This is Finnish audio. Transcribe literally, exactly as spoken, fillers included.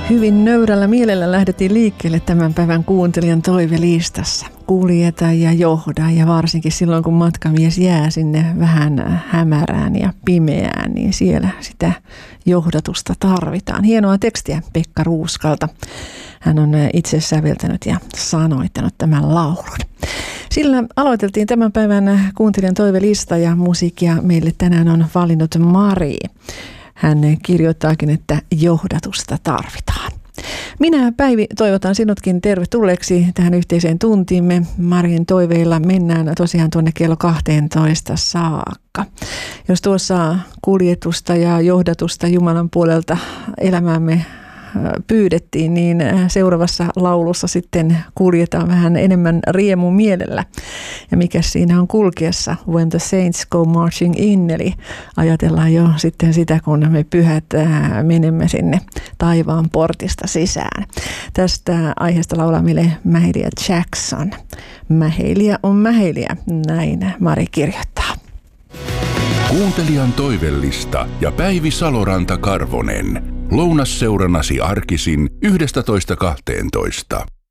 Hyvin nöyrällä mielellä lähdettiin liikkeelle tämän päivän kuuntelijan toivelistassa. Kuljeta ja johda, ja varsinkin silloin kun matkamies jää sinne vähän hämärään ja pimeään, niin siellä sitä johdatusta tarvitaan. Hienoa tekstiä Pekka Ruuskalta. Hän on itse säveltänyt ja sanoittanut tämän laulun. Sillä aloiteltiin tämän päivän kuuntelijan toivelista, ja musiikkia meille tänään on valinnut Mari. Hän kirjoittaakin, että johdatusta tarvitaan. Minä, Päivi, toivotan sinutkin tervetulleeksi tähän yhteiseen tuntiimme. Marin toiveilla mennään tosiaan tuonne kello kahteentoista saakka. Jos tuossa kuljetusta ja johdatusta Jumalan puolelta elämäämme pyydettiin, niin seuraavassa laulussa sitten kuljetaan vähän enemmän riemun mielellä. Ja mikä siinä on kulkiessa? When the saints go marching in, eli ajatellaan jo sitten sitä, kun me pyhät menemme sinne taivaan portista sisään. Tästä aiheesta laulaa meille Mahalia Jackson. Mahalia on Mahalia, näin Mari kirjoittaa. Kuuntelijan toivellista ja Päivi Saloranta-Karvonen. Lounasseurannasi arkisin yhdestätoista kahteentoista.